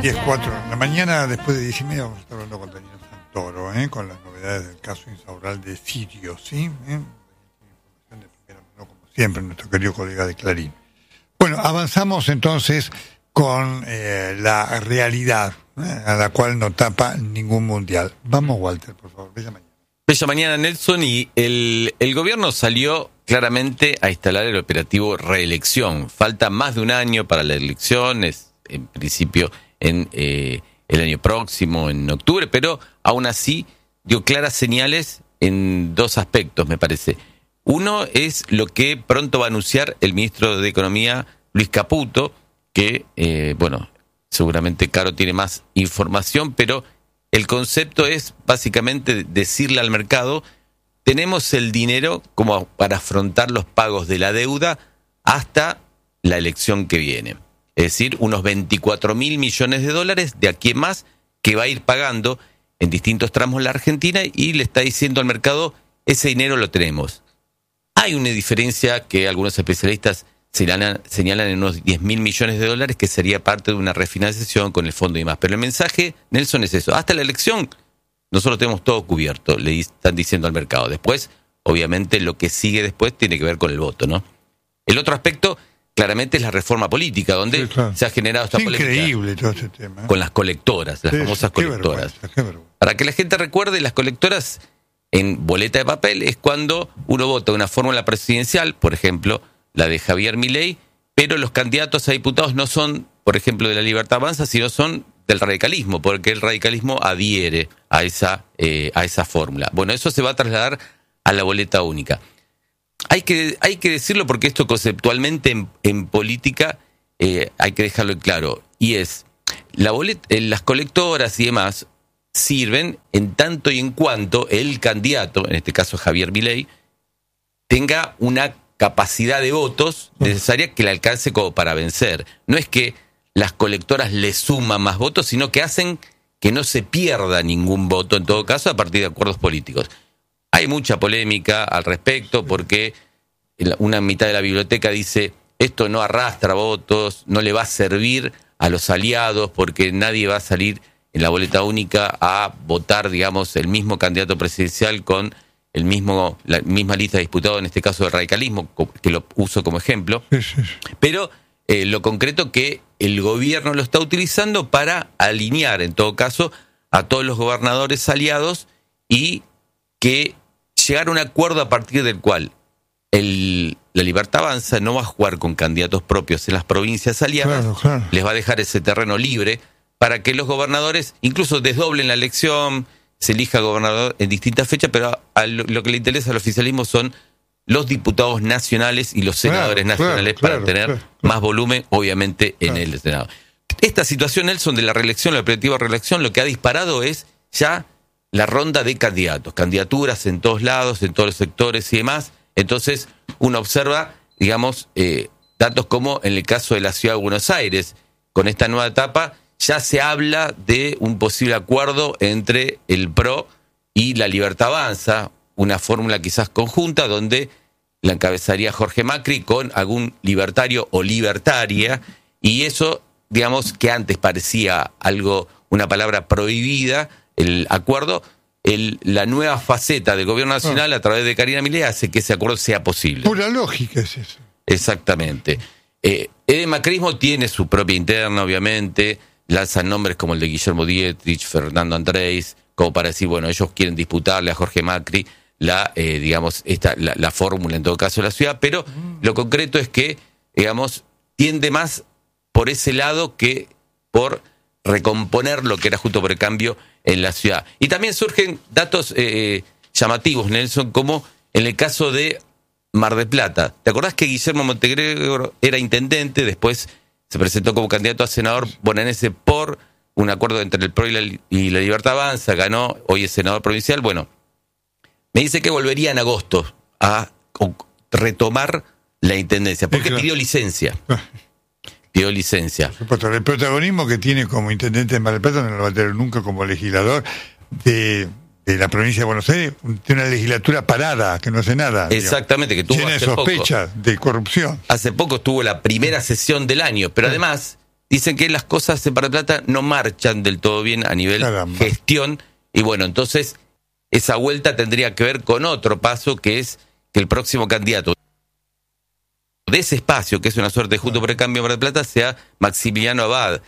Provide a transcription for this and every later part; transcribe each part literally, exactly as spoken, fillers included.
diez cuatro de la mañana, después de diez y media, vamos a estar hablando con Daniel Santoro, ¿eh? con las novedades del caso Insaurralde de Sirio, ¿sí? ¿Eh? Información de primera mano, como siempre, nuestro querido colega de Clarín. Bueno, avanzamos entonces con eh, la realidad, ¿eh? a la cual no tapa ningún mundial. Vamos, Walter, por favor, bella mañana. Bella mañana, Nelson, y el, el gobierno salió claramente a instalar el operativo reelección. Falta más de un año para la elección, es en principio en eh, el año próximo, en octubre, pero aún así dio claras señales en dos aspectos, me parece. Uno es lo que pronto va a anunciar el ministro de Economía, Luis Caputo, que, eh, bueno, seguramente Caro tiene más información, pero el concepto es básicamente decirle al mercado: tenemos el dinero como para afrontar los pagos de la deuda hasta la elección que viene. Es decir, unos veinticuatro mil millones de dólares de aquí en más que va a ir pagando en distintos tramos la Argentina, y le está diciendo al mercado: ese dinero lo tenemos. Hay una diferencia que algunos especialistas señalan, señalan en unos diez mil millones de dólares, que sería parte de una refinanciación con el fondo y más. Pero el mensaje, Nelson, es eso: hasta la elección nosotros tenemos todo cubierto, le están diciendo al mercado. Después, obviamente, lo que sigue después tiene que ver con el voto, ¿no? El otro aspecto, claramente, es la reforma política, donde sí, claro, se ha generado esta es polémica. Increíble todo este tema, ¿eh? Con las colectoras, las sí, famosas qué colectoras. Vergüenza, qué vergüenza. Para que la gente recuerde, las colectoras en boleta de papel es cuando uno vota una fórmula presidencial, por ejemplo, la de Javier Milei, pero los candidatos a diputados no son, por ejemplo, de la Libertad Avanza, sino son del radicalismo, porque el radicalismo adhiere a esa eh, a esa fórmula. Bueno, eso se va a trasladar a la boleta única. Hay que hay que decirlo, porque esto conceptualmente en, en política eh, hay que dejarlo en claro, y es la boleta, eh, las colectoras y demás sirven en tanto y en cuanto el candidato, en este caso Javier Milei, tenga una capacidad de votos necesaria que le alcance como para vencer. No es que las colectoras le suman más votos, sino que hacen que no se pierda ningún voto, en todo caso, a partir de acuerdos políticos. Hay mucha polémica al respecto, porque una mitad de la biblioteca dice: esto no arrastra votos, no le va a servir a los aliados, porque nadie va a salir en la boleta única a votar, digamos, el mismo candidato presidencial con el mismo la misma lista de diputados, en este caso del radicalismo, que lo uso como ejemplo. Sí, sí, sí. Pero eh, lo concreto que el gobierno lo está utilizando para alinear, en todo caso, a todos los gobernadores aliados, y que llegar a un acuerdo a partir del cual el, la Libertad Avanza no va a jugar con candidatos propios en las provincias aliadas, claro, claro. Les va a dejar ese terreno libre para que los gobernadores incluso desdoblen la elección, se elija gobernador en distintas fechas, pero a lo, lo que le interesa al oficialismo son los diputados nacionales y los senadores claro, nacionales claro, para claro, tener claro, claro. más volumen, obviamente, en claro. el Senado. Esta situación, Nelson, de la reelección, la operativa reelección, lo que ha disparado es ya la ronda de candidatos, candidaturas en todos lados, en todos los sectores y demás. Entonces, uno observa, digamos, eh, datos como en el caso de la Ciudad de Buenos Aires, con esta nueva etapa, ya se habla de un posible acuerdo entre el P R O y la Libertad Avanza, una fórmula quizás conjunta donde la encabezaría Jorge Macri con algún libertario o libertaria, y eso, digamos, que antes parecía algo, una palabra prohibida, el acuerdo, el, la nueva faceta del gobierno nacional a través de Karina Milei hace que ese acuerdo sea posible. Pura lógica es eso. Exactamente. Eh, el macrismo tiene su propia interna, obviamente, lanzan nombres como el de Guillermo Dietrich, Fernando Andrés, como para decir, bueno, ellos quieren disputarle a Jorge Macri la, eh, digamos, esta, la, la fórmula, en todo caso, de la ciudad, pero mm. lo concreto es que, digamos, tiende más por ese lado que por recomponer lo que era Juntos por el Cambio en la ciudad. Y también surgen datos eh, llamativos, Nelson, como en el caso de Mar del Plata. ¿Te acordás que Guillermo Montenegro era intendente, después se presentó como candidato a senador bonaerense por un acuerdo entre el P R O y la, y la Libertad Avanza, ganó, hoy es senador provincial? Bueno, me dice que volvería en agosto a retomar la intendencia, porque pidió licencia. Pidió licencia. El protagonismo que tiene como intendente de Mar del Plata no lo va a tener nunca como legislador de, de la provincia de Buenos Aires, de una legislatura parada, que no hace nada. Exactamente, digamos, que tuvo llena de sospechas de corrupción. Hace poco estuvo la primera sesión del año, pero además dicen que las cosas en Mar del Plata no marchan del todo bien a nivel Caramba. gestión, y bueno, entonces esa vuelta tendría que ver con otro paso, que es que el próximo candidato de ese espacio, que es una suerte de Juntos por el Cambio en Mar del Plata, sea Maximiliano Abad,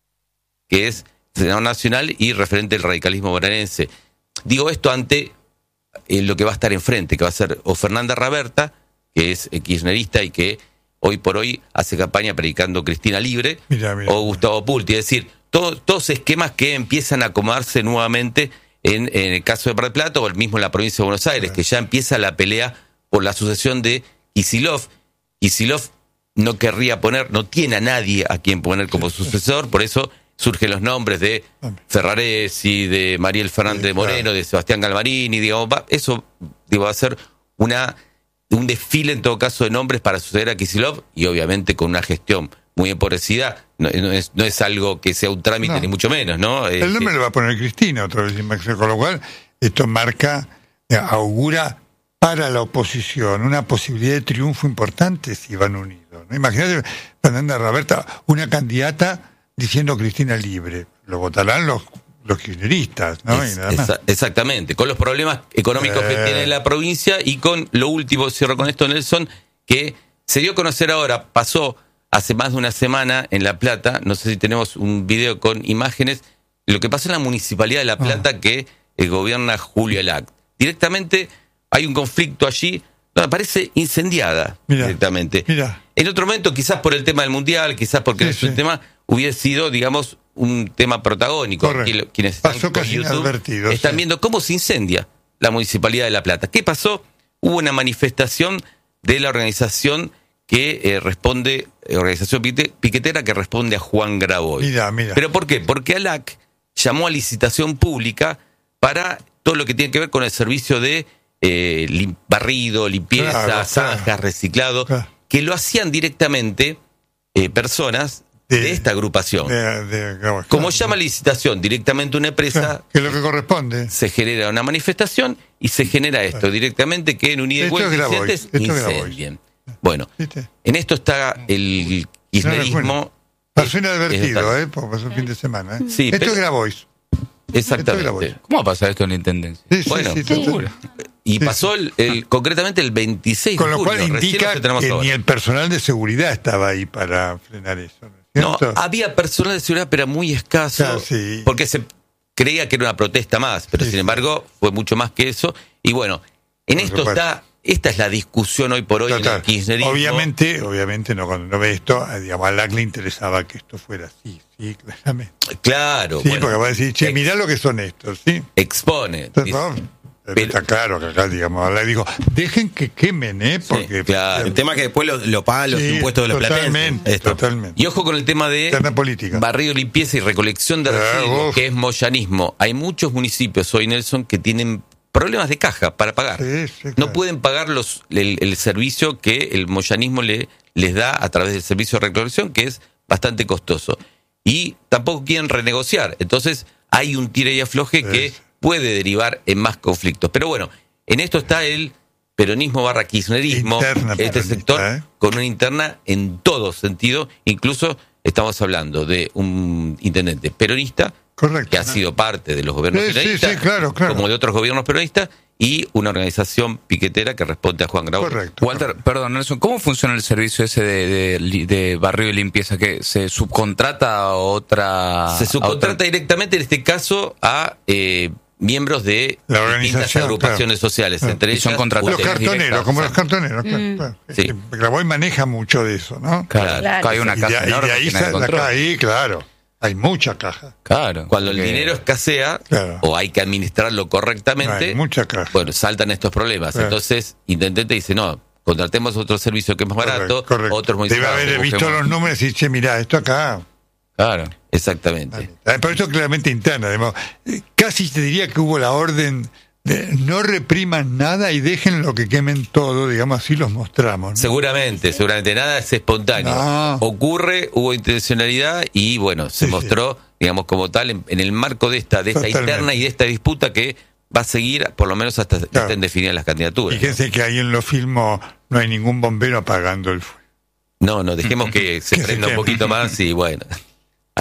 que es senador nacional y referente del radicalismo bonaerense. Digo esto ante eh, lo que va a estar enfrente, que va a ser o Fernanda Raberta, que es eh, kirchnerista y que hoy por hoy hace campaña predicando Cristina Libre, Mirá, mirá. o Gustavo Pulti, es decir, todo, todos esquemas que empiezan a acomodarse nuevamente en, en el caso de Mar del Plata o el mismo en la provincia de Buenos Aires, que ya empieza la pelea por la sucesión de Kicillof. Kicillof no querría poner, no tiene a nadie a quien poner como sucesor, por eso surgen los nombres de Ferraresi, de Mariel Fernández de Moreno, de Sebastián Galmarini, digamos, va, eso digo, va a ser una un desfile en todo caso de nombres para suceder a Kicillof y obviamente con una gestión muy empobrecida, no, no, es, no es algo que sea un trámite No. ni mucho menos, ¿no? El nombre Eh, lo va a poner Cristina otra vez, con lo cual esto marca, eh, augura para la oposición una posibilidad de triunfo importante si van unidos, ¿no? Imagínate, Fernanda Raberta, una candidata diciendo Cristina Libre, lo votarán los los kirchneristas, ¿no? Es- y nada más. esa- exactamente, con los problemas económicos Eh. que tiene la provincia y con lo último, cierro con esto, Nelson, que se dio a conocer ahora, pasó hace más de una semana en La Plata, no sé si tenemos un video con imágenes, lo que pasó en la Municipalidad de La Plata Ah. que eh, gobierna Julio Lac. Directamente hay un conflicto allí, donde aparece incendiada Mirá, directamente. mirá. En otro momento, quizás por el tema del Mundial, quizás porque Sí, es un sí. tema, hubiese sido, digamos, un tema protagónico. Correcto. Aquí lo- quienes están Pasó con casi YouTube inadvertido, están sí. viendo cómo se incendia la Municipalidad de La Plata. ¿Qué pasó? Hubo una manifestación de la organización que eh, responde, eh, organización piquete- piquetera que responde a Juan Graboy. Mira, mira. ¿Pero por qué? Porque ALAC llamó a licitación pública para todo lo que tiene que ver con el servicio de eh, lim- barrido, limpieza, Claro, claro. zanjas, reciclado, Claro. que lo hacían directamente eh, personas de, De- esta agrupación. De- de- claro, Como claro. llama licitación directamente una empresa, Claro, que es lo que corresponde. se genera una manifestación y se genera esto directamente, que en Unidad Esto y es Grabois, Incidentes esto es Grabois. incendien. Bueno, ¿Viste? en esto está el kirchnerismo. No, bueno. Pasó eh, inadvertido, es- ¿eh? Porque pasó el fin de semana. ¿eh? Sí, Esto pero- es Grabois. Exactamente. Grabois. ¿Cómo va a pasar esto en la intendencia? Sí, sí, Bueno, sí, seguro. total. Y Sí, pasó el, el- concretamente el veintiséis Con de lo julio. cual recién indica lo tenemos que ahora. ni el personal de seguridad estaba ahí para frenar eso. ¿no es No, cierto? había personal de seguridad, pero muy escaso, Claro, sí. porque se creía que era una protesta más, pero Sí, sin sí. embargo fue mucho más que eso. Y bueno, en Por esto supuesto. está, esta es la discusión hoy por hoy en Total. el kirchnerismo. Obviamente, obviamente no, cuando uno ve esto, eh, digamos, a Lac le interesaba que esto fuera así, sí, claramente. Claro, Sí, bueno, porque va a decir, che, ex- mirá lo que son estos, ¿sí? expone. Entonces, dice, no, pero pero- está claro que acá, digamos, Lac dijo, dejen que quemen, ¿eh? Porque claro. El tema es que después lo, lo pagan los Sí, impuestos de los platenses. totalmente, Esto. totalmente. Y ojo con el tema de Interna política. barrido, limpieza y recolección de Ah, residuos, uf. que es moyanismo. Hay muchos municipios hoy, Nelson, que tienen problemas de caja para pagar. Sí, sí, No claro. pueden pagar los el, el servicio que el moyanismo le, les da a través del servicio de recolección, que es bastante costoso. Y tampoco quieren renegociar. Entonces hay un tira y afloje que Sí. puede derivar en más conflictos. Pero bueno, en esto está el peronismo barra kirchnerismo, Interna este peronista, sector, ¿eh? con una interna en todo sentido. Incluso estamos hablando de un intendente peronista, Correcto. que ha sido parte de los gobiernos Sí, sí, peronistas, sí, claro, claro. como de otros gobiernos peronistas, y una organización piquetera que responde a Juan Grabois. Correcto. Walter, perdón, Nelson, ¿cómo funciona el servicio ese de, de, li- de barrio y limpieza? ¿Que se subcontrata a otra...? Se a subcontrata otra- directamente, en este caso, a eh, miembros de La distintas organización, agrupaciones claro. sociales, Claro. entre Y son ellas contratados. Los ustedes cartoneros, directas. como los cartoneros. Claro, Mm. claro. Sí. Grabois maneja mucho de eso, ¿no? Claro, Claro. hay una Y de, casa y de enorme ahí, que nadie sa- controla. acá, ahí, claro, hay mucha caja. Claro. Cuando el porque- dinero escasea, Claro. o hay que administrarlo correctamente, Hay mucha caja. bueno, saltan estos problemas. Claro. Entonces, intendente dice, no, contratemos otro servicio que es más barato, Correcto, correcto. otros Debe municipios. haber visto busquemos- los números y decir, che, mirá, esto acá. Claro. Exactamente. Ah, Pero esto es claramente interna. digamos. Eh, Casi te diría que hubo la orden de no repriman nada y dejen lo que quemen todo, digamos, así los mostramos. ¿no? Seguramente, seguramente nada es espontáneo. No. Ocurre, hubo intencionalidad y bueno, se Sí, mostró, digamos, como tal, en, en el marco de esta, de esta Totalmente. interna y de esta disputa que va a seguir por lo menos hasta que Claro. estén definidas las candidaturas. Fíjense que ahí en los filmos no hay ningún bombero apagando el fuego. No, no, dejemos que se Que se prenda un queme. poquito más y bueno.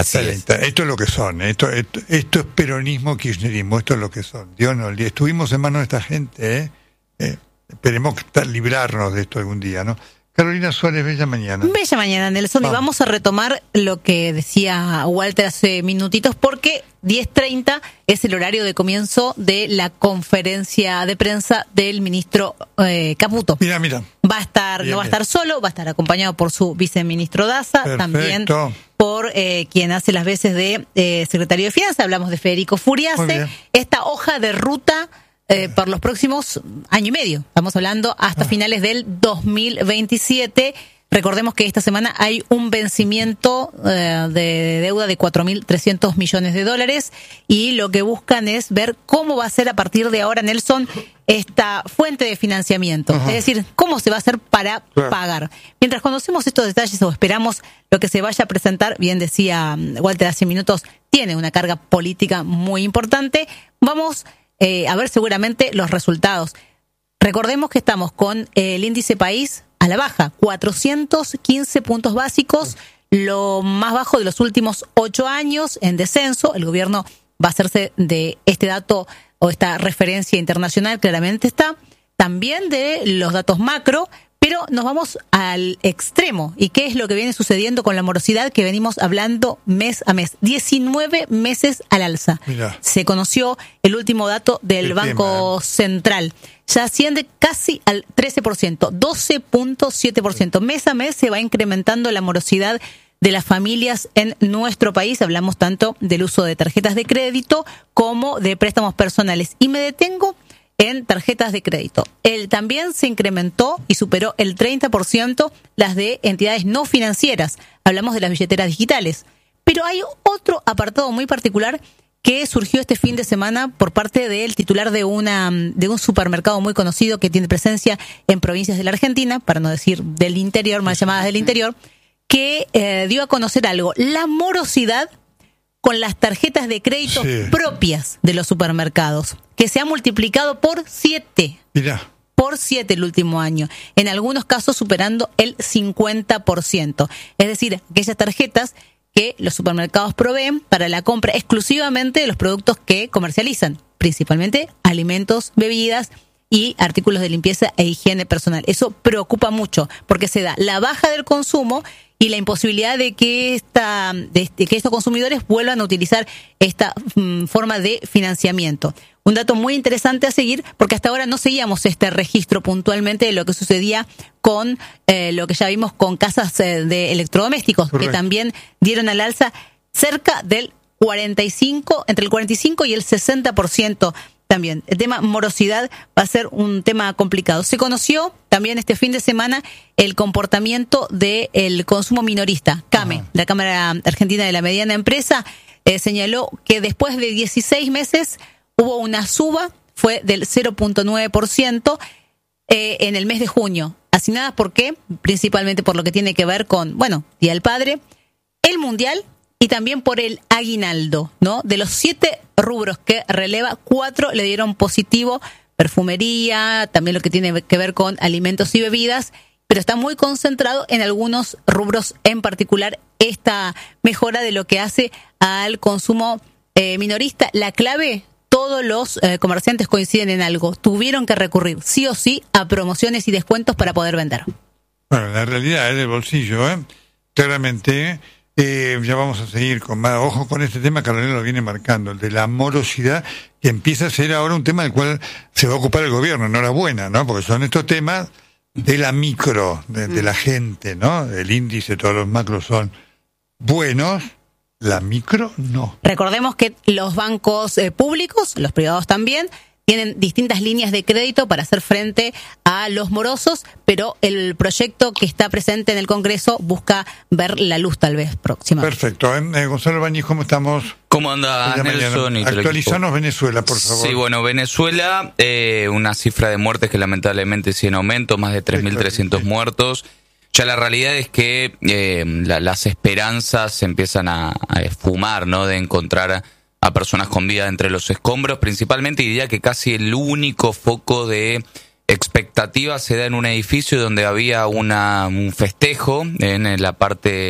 Así es. Esto es lo que son, esto, esto, esto es peronismo, kirchnerismo, esto es lo que son. Dios no, estuvimos en manos de esta gente, ¿eh? Eh, esperemos que, librarnos de esto algún día, ¿no? Carolina Suárez, bella mañana. Bella mañana, Nelson. Vamos. Y vamos a retomar lo que decía Walter hace minutitos, porque diez treinta es el horario de comienzo de la conferencia de prensa del ministro eh, Caputo. Mira, mira. Va a estar, bien, no va a bien. estar solo, va a estar acompañado por su viceministro Daza, Perfecto. también por eh, quien hace las veces de eh, secretario de Finanzas. Hablamos de Federico Furiase. Esta hoja de ruta Eh, por los próximos año y medio. Estamos hablando hasta ah. finales del dos mil veintisiete. Recordemos que esta semana hay un vencimiento eh, de deuda de cuatro mil trescientos millones de dólares y lo que buscan es ver cómo va a ser a partir de ahora, Nelson, esta fuente de financiamiento. Ajá. Es decir, cómo se va a hacer para claro. pagar. Mientras conocemos estos detalles o esperamos lo que se vaya a presentar, bien decía Walter hace minutos, tiene una carga política muy importante. Vamos Eh, a ver seguramente los resultados. Recordemos que estamos con el índice país a la baja, cuatrocientos quince puntos básicos, lo más bajo de los últimos ocho años en descenso. El gobierno va a hacerse de este dato o esta referencia internacional, claramente está, también de los datos macro, pero nos vamos al extremo. ¿Y qué es lo que viene sucediendo con la morosidad que venimos hablando mes a mes? diecinueve meses al alza. Mirá. Se conoció el último dato del el Banco tema, ¿eh? Central. Ya asciende casi al trece por ciento, doce punto siete por ciento. Mes a mes se va incrementando la morosidad de las familias en nuestro país. Hablamos tanto del uso de tarjetas de crédito como de préstamos personales. Y me detengo en tarjetas de crédito. El, también se incrementó y superó el treinta por ciento las de entidades no financieras. Hablamos de las billeteras digitales. Pero hay otro apartado muy particular que surgió este fin de semana por parte del titular de una de un supermercado muy conocido que tiene presencia en provincias de la Argentina, para no decir del interior, mal llamadas del interior, que eh, dio a conocer algo. La morosidad con las tarjetas de crédito sí. propias de los supermercados, que se ha multiplicado por siete. Mirá. Por siete el último año. En algunos casos superando el cincuenta por ciento. Es decir, aquellas tarjetas que los supermercados proveen para la compra exclusivamente de los productos que comercializan, principalmente alimentos, bebidas y artículos de limpieza e higiene personal. Eso preocupa mucho porque se da la baja del consumo y la imposibilidad de que esta, de, de que estos consumidores vuelvan a utilizar esta mm, forma de financiamiento. Un dato muy interesante a seguir, porque hasta ahora no seguíamos este registro puntualmente de lo que sucedía con eh, lo que ya vimos con casas eh, de electrodomésticos, correcto, que también dieron al alza cerca del cuarenta y cinco, entre el cuarenta y cinco y el sesenta por ciento. También el tema morosidad va a ser un tema complicado. Se conoció también este fin de semana el comportamiento del consumo minorista. CAME, ajá, la Cámara Argentina de la Mediana Empresa, eh, señaló que después de dieciséis meses hubo una suba, fue del cero punto nueve por ciento eh, en el mes de junio. Asignadas por qué? Principalmente por lo que tiene que ver con, bueno, Día del Padre, el Mundial, y también por el aguinaldo, ¿no? De los siete rubros que releva, cuatro le dieron positivo: perfumería, también lo que tiene que ver con alimentos y bebidas, pero está muy concentrado en algunos rubros en particular esta mejora de lo que hace al consumo eh, minorista. La clave, todos los eh, comerciantes coinciden en algo: tuvieron que recurrir sí o sí a promociones y descuentos para poder vender. Bueno, la realidad es del bolsillo, ¿eh? Claramente. Eh, ya vamos a seguir con más ojo con este tema. Carolina lo viene marcando, el de la morosidad, que empieza a ser ahora un tema del cual se va a ocupar el gobierno. Enhorabuena, ¿no? Porque son estos temas de la micro, de, de la gente, ¿no? El índice, todos los macros son buenos, la micro no. Recordemos que los bancos eh, públicos, los privados también, tienen distintas líneas de crédito para hacer frente a los morosos, pero el proyecto que está presente en el Congreso busca ver la luz tal vez próxima. Perfecto. ¿Eh? Gonzalo Bañez, ¿cómo estamos? ¿Cómo anda, Nelson? Y actualizanos Venezuela, por favor. Sí, bueno, Venezuela, eh, una cifra de muertes que lamentablemente sigue en aumento, más de tres mil trescientos sí, muertos. Ya la realidad es que eh, la, las esperanzas se empiezan a, a esfumar, ¿no? De encontrar a personas con vida entre los escombros, principalmente, y diría que casi el único foco de expectativa se da en un edificio donde había una un festejo en la parte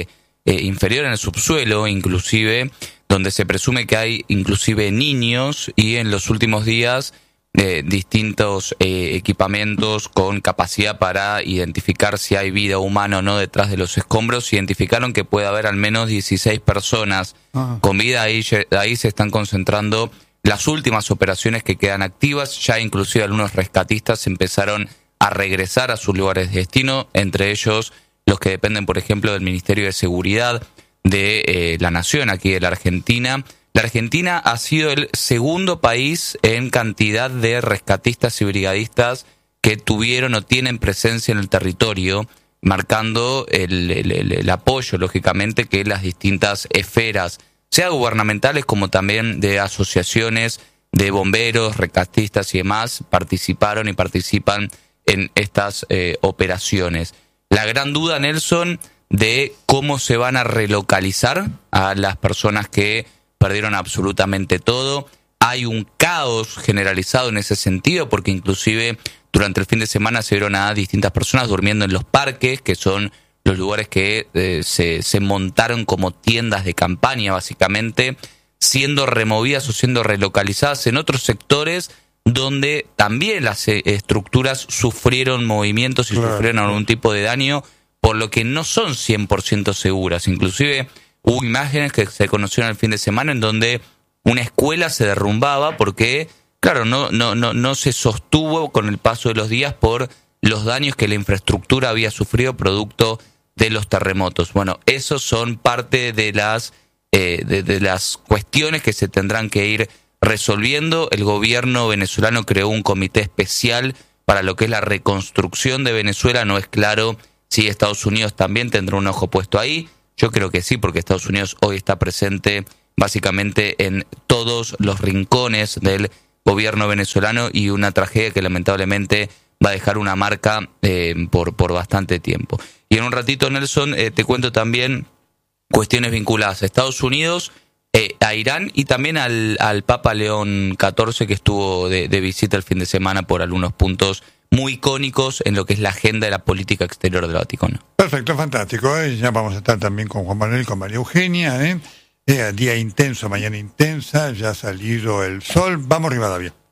eh, inferior en el subsuelo, inclusive, donde se presume que hay inclusive niños y en los últimos días eh, distintos eh, equipamientos con capacidad para identificar si hay vida humana o no detrás de los escombros. Identificaron que puede haber al menos dieciséis personas ah. con vida. Ahí, ahí se están concentrando las últimas operaciones que quedan activas. Ya inclusive algunos rescatistas empezaron a regresar a sus lugares de destino, entre ellos los que dependen, por ejemplo, del Ministerio de Seguridad de eh, la Nación, aquí de la Argentina. La Argentina ha sido el segundo país en cantidad de rescatistas y brigadistas que tuvieron o tienen presencia en el territorio, marcando el, el, el, el apoyo, lógicamente, que las distintas esferas, sea gubernamentales como también de asociaciones de bomberos, rescatistas y demás, participaron y participan en estas eh, operaciones. La gran duda, Nelson, de cómo se van a relocalizar a las personas que perdieron absolutamente todo. Hay un caos generalizado en ese sentido, porque inclusive durante el fin de semana se vieron a distintas personas durmiendo en los parques, que son los lugares que eh, se, se montaron como tiendas de campaña, básicamente, siendo removidas o siendo relocalizadas en otros sectores donde también las eh, estructuras sufrieron movimientos y claro. sufrieron algún tipo de daño, por lo que no son cien por ciento seguras. Inclusive hubo imágenes que se conocieron el fin de semana en donde una escuela se derrumbaba porque, claro, no, no, no, no se sostuvo con el paso de los días por los daños que la infraestructura había sufrido producto de los terremotos. Bueno, esos son parte de las, eh, de, de las cuestiones que se tendrán que ir resolviendo. El gobierno venezolano creó un comité especial para lo que es la reconstrucción de Venezuela. No es claro si Estados Unidos también tendrá un ojo puesto ahí. Yo creo que sí, porque Estados Unidos hoy está presente básicamente en todos los rincones del gobierno venezolano y una tragedia que lamentablemente va a dejar una marca eh, por, por bastante tiempo. Y en un ratito, Nelson, eh, te cuento también cuestiones vinculadas a Estados Unidos, eh, a Irán y también al, al Papa León catorce, que estuvo de, de visita el fin de semana por algunos puntos muy icónicos en lo que es la agenda de la política exterior del Vaticano. Perfecto, fantástico. ¿eh? Ya vamos a estar también con Juan Manuel y con María Eugenia. ¿eh? Eh, día intenso, mañana intensa, ya ha salido el sol. Vamos, Rivadavia.